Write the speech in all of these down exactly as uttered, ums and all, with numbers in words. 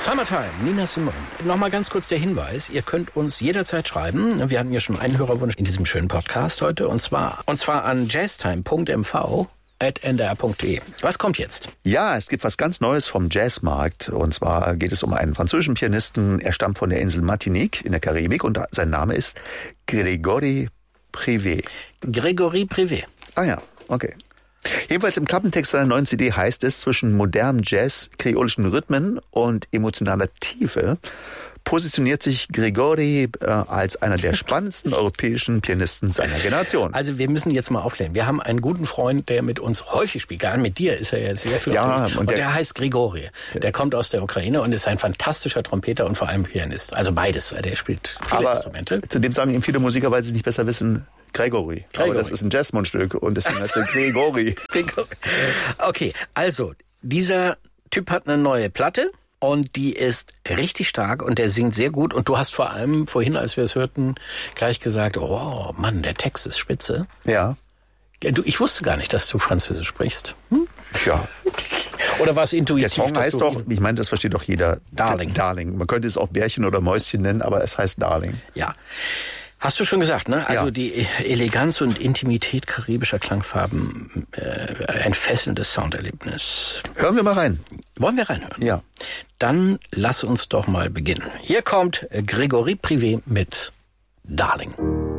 Summertime, Nina Simone. Nochmal ganz kurz der Hinweis, ihr könnt uns jederzeit schreiben. Wir hatten ja schon einen Hörerwunsch in diesem schönen Podcast heute, und zwar, und zwar an jazztime punkt m v at n d r punkt d e. Was kommt jetzt? Ja, es gibt was ganz Neues vom Jazzmarkt. Und zwar geht es um einen französischen Pianisten. Er stammt von der Insel Martinique in der Karibik und sein Name ist Grégory Privé. Grégory Privé. Ah ja, okay. Jedenfalls im Klappentext seiner neuen C D heißt es, zwischen modernem Jazz, kreolischen Rhythmen und emotionaler Tiefe positioniert sich Grégory äh, als einer der spannendsten europäischen Pianisten seiner Generation. Also wir müssen jetzt mal aufklären. Wir haben einen guten Freund, der mit uns häufig spielt. Gar mit dir ist er jetzt sehr viel ja, unterwegs. und, und der, der heißt Grégory. Der kommt aus der Ukraine und ist ein fantastischer Trompeter und vor allem Pianist. Also beides. Der spielt viele aber Instrumente. Zudem sagen ihm viele Musiker, weil sie nicht besser wissen, Grégory. Aber das ist ein Jazzmundstück und deswegen heißt er Grégory. Okay, also dieser Typ hat eine neue Platte. Und die ist richtig stark und der singt sehr gut. Und du hast vor allem vorhin, als wir es hörten, gleich gesagt, oh Mann, der Text ist spitze. Ja. Du, ich wusste gar nicht, dass du Französisch sprichst. Hm? Ja. Oder war es intuitiv? Der Song heißt doch, ich meine, das versteht doch jeder. Darling. Darling. Man könnte es auch Bärchen oder Mäuschen nennen, aber es heißt Darling. Ja. Hast du schon gesagt, ne? Also ja. die Eleganz und Intimität karibischer Klangfarben, äh, ein fesselndes Sounderlebnis. Hören wir mal rein. Wollen wir reinhören? Ja. Dann lass uns doch mal beginnen. Hier kommt Grégory Privé mit Darling.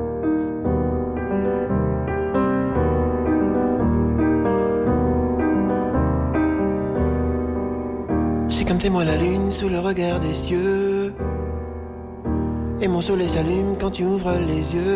J'ai comme témoin la lune sous le regard des cieux. Et mon soleil s'allume quand tu ouvres les yeux.